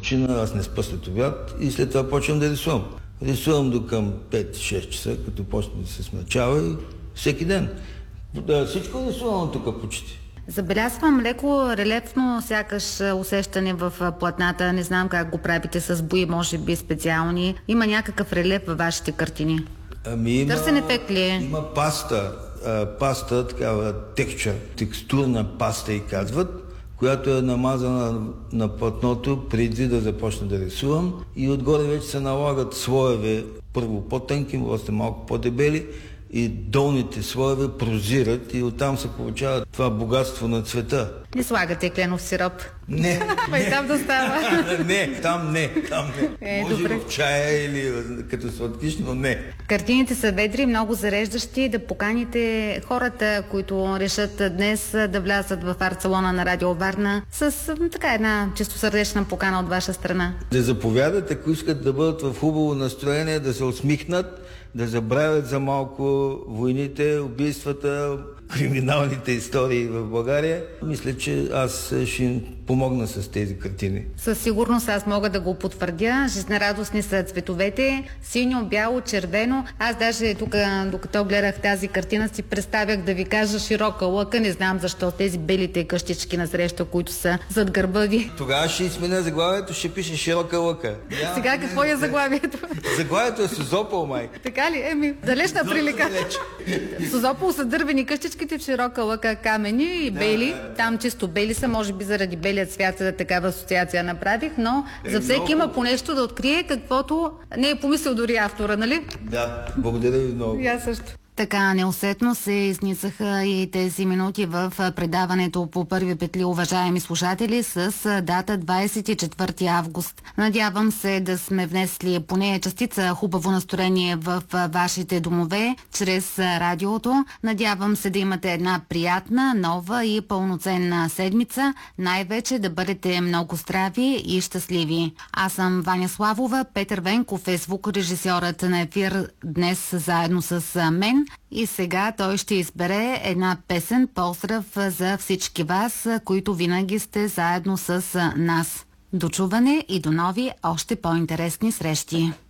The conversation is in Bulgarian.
почина, аз не спа след обяд и след това почвам да рисувам. Рисувам до към 5-6 часа, като почне да се смачава и всеки ден. Всичко рисувам тук почти. Забелязвам леко релефно сякаш усещане в платната. Не знам как го правите с бои, може би специални. Има някакъв релеф във вашите картини? Търсен ефект ли е? Има паста, такава текстурна паста и казват, която е намазана на платното преди да започна да рисувам и отгоре вече се налагат слоеве, първо по-тънки, после малко по-дебели и долните слоеве прозират и оттам се получава това богатство на цвета. Не слагате кленов сироп? Не. И там да става. Там не. Може добре. в чая или като сладкиш, но не. Картините са ведри, много зареждащи. Да поканите хората, които решат днес да влязат в арт-салона на Радио Варна с така една чистосърдечна покана от ваша страна. Да заповядат, ако искат да бъдат в хубаво настроение, да се усмихнат, да забравят за малко войните, убийствата, криминалните истории в България. Мисля, че аз ще им помогна с тези картини. Със сигурност аз мога да го потвърдя. Жизнерадостни са цветовете. Синьо, бяло, червено. Аз даже тук, докато гледах тази картина, си представях да ви кажа широка лъка. Не знам защо тези белите къщички на среща, които са зад гърба ви. Тогава ще изменя заглавието, ще пише широка лъка. Сега какво е заглавието? Заглавието е Созопол, май. Така ли? Далечна прилика. Созопол са дървени къщичките, в широка лъка камени и бели. Там чисто бели са, може би заради белият цвят такава асоциация направих, но за всеки има по нещо да открие, каквото не е помислил дори автора, нали? Да, благодаря ви много. И аз също. Така неусетно се изницаха и тези минути в предаването по първи петли, уважаеми слушатели, с дата 24 август. Надявам се да сме внесли поне частица хубаво настроение в вашите домове чрез радиото. Надявам се да имате една приятна, нова и пълноценна седмица. Най-вече да бъдете много здрави и щастливи. Аз съм Ваня Славова, Петър Венков е звукорежисьорът на ефир днес заедно с мен. И сега той ще избере една песен, поздрав за всички вас, които винаги сте заедно с нас. До чуване и до нови, още по-интересни срещи.